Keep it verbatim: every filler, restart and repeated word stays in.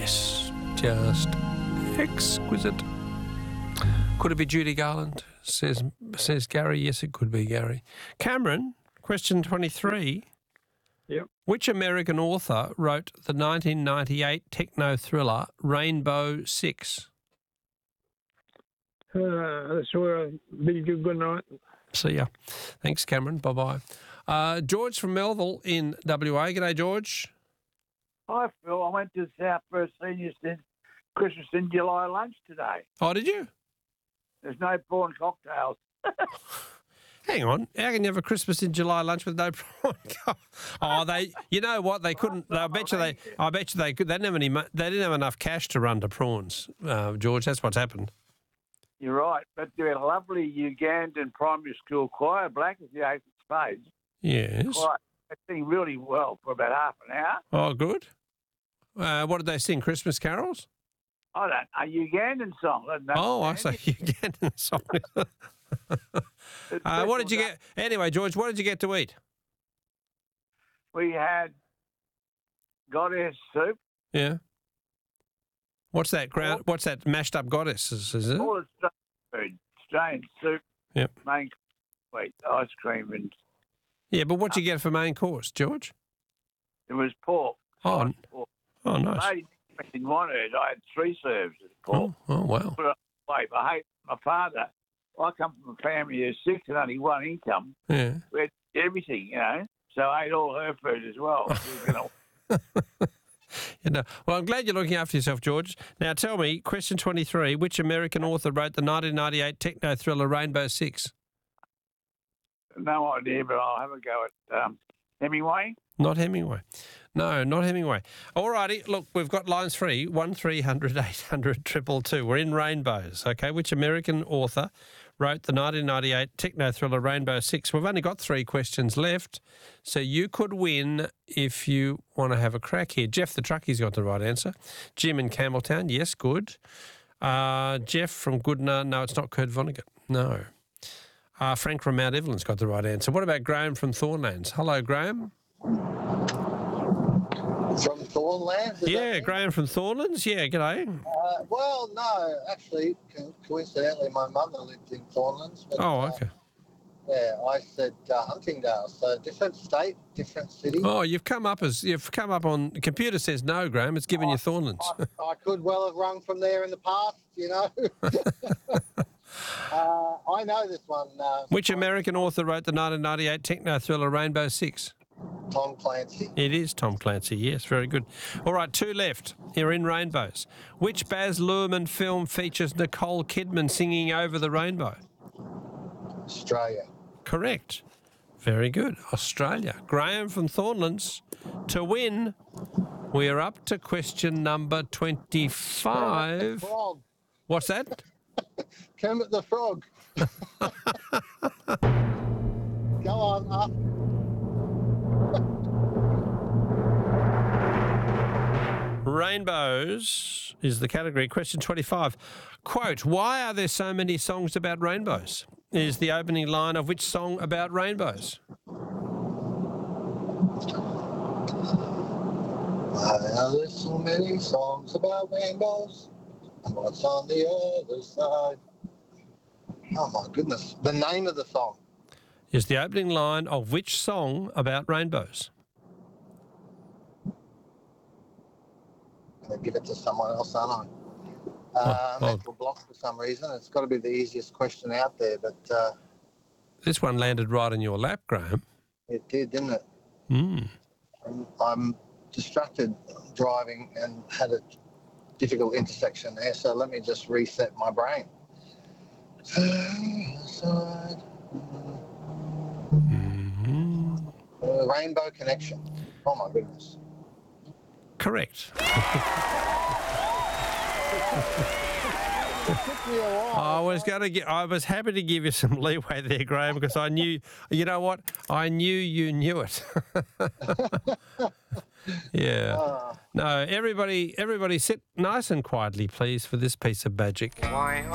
Yes, just exquisite. Could it be Judy Garland? Says says Gary. Yes, it could be Gary. Cameron, question twenty-three. Yep. Which American author wrote the nineteen ninety-eight techno thriller Rainbow Six? Uh, that's where I bid you good night. See ya. Thanks, Cameron. Bye-bye. Uh, George from Melville in W A. G'day, George. Hi, Phil. I went to South First Senior Cent- Christmas in July lunch today. Oh, did you? There's no prawn cocktails. Hang on. How can you have a Christmas in July lunch with no prawn? Oh, they. You know what? They couldn't. I bet you they. I bet you they could. They didn't have any. mo- They didn't have enough cash to run to prawns, uh, George. That's what's happened. You're right. But they're a lovely Ugandan primary school choir, black as the eighth of spades. Yes. Choir. They sing really well for about half an hour. Oh, good. Uh, what did they sing? Christmas carols? I don't know. Ugandan song. I don't know. Oh, I say Ugandan song. uh, what did you get? Anyway, George, what did you get to eat? We had goddess soup. Yeah. What's that ground? What's that mashed up goddess? Is, is it? All the food. Strange soup. Yep. Main wait, ice cream and Yeah, but what did you get for main course, George? it was pork. Oh, Sliced pork. oh, nice. I didn't want it. I had three serves of pork. Oh, oh, wow. Put it away. I hate my father. I come from a family of six and only one income. Yeah. We had everything, you know. So I ate all her food as well. She was gonna- You know, well, I'm glad you're looking after yourself, George. Now, tell me, question twenty-three, which American author wrote the nineteen ninety-eight techno thriller Rainbow Six? no idea, but I'll have a go at um, Hemingway. Not Hemingway. No, not Hemingway. All righty. Look, we've got lines free. one three hundred eight hundred two two two. We're in Rainbows, okay? Which American author wrote the nineteen ninety-eight techno thriller Rainbow Six? We've only got three questions left, so you could win if you want to have a crack here. Jeff the Truckie's got the right answer. Jim in Campbelltown, yes, good. Uh, Jeff from Goodna, no, it's not Kurt Vonnegut. No. Uh, Frank from Mount Evelyn's got the right answer. What about Graham from Thornlands? Hello, Graham. From Thornlands? is Yeah, that Graham from Thornlands. Yeah, g'day. Uh, well, no, actually, co- coincidentally, my mother lived in Thornlands. But, Oh, uh, okay. yeah, I said uh, Huntingdale, so different state, different city. Oh, you've come up as you've come up on. The computer says no, Graham. It's given you Thornlands. I, I could well have rung from there in the past, you know. uh, I know this one. Uh, Which American author wrote the nineteen ninety-eight techno thriller Rainbow Six? Tom Clancy. It is Tom Clancy. Yes, very good. All right, two left. Here in Rainbows. Which Baz Luhrmann film features Nicole Kidman singing Over the Rainbow? Australia. Correct. Very good. Australia. Graham from Thornlands. To win, we are up to question number twenty-five. Frog. What's that? Kermit the Frog. Go on, up. Rainbows is the category. Question twenty-five. Quote, why are there so many songs about rainbows? Is the opening line of which song about rainbows? Why are there so many songs about rainbows? And what's on the other side? Oh my goodness. The name of the song. Is the opening line of which song about rainbows? I'm going to give it to someone else, aren't I? Uh, oh. mental block for some reason. It's got to be the easiest question out there, but uh, This one landed right in your lap, Graham. it did, didn't it? Mm. I'm, I'm distracted driving and had a difficult intersection there, so let me just reset my brain. Mm-hmm. Uh, Rainbow Connection. Oh my goodness. Correct. It took me a while. I was going to get. I was happy to give you some leeway there, Graham, because I knew. You know what? I knew you knew it. Yeah. Uh, No. Everybody. Everybody, sit nice and quietly, please, for this piece of magic. Why